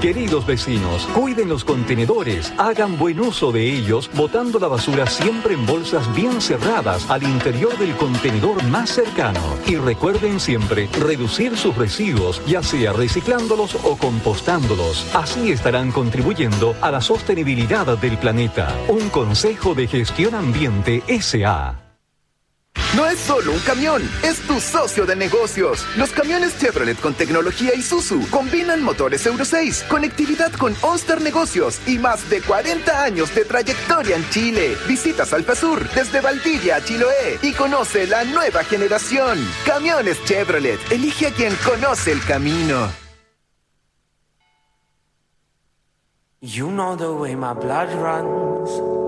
Queridos vecinos, cuiden los contenedores, hagan buen uso de ellos, botando la basura siempre en bolsas bien cerradas al interior del contenedor más cercano. Y recuerden siempre reducir sus residuos, ya sea reciclándolos o compostándolos. Así estarán contribuyendo a la sostenibilidad del planeta. Un consejo de Gestión Ambiente S.A. No es solo un camión, es tu socio de negocios. Los camiones Chevrolet con tecnología Isuzu combinan motores Euro 6, conectividad con OnStar Negocios y más de 40 años de trayectoria en Chile. Visita Salfasur desde Valdivia a Chiloé y conoce la nueva generación. Camiones Chevrolet, elige a quien conoce el camino. You know the way my blood runs.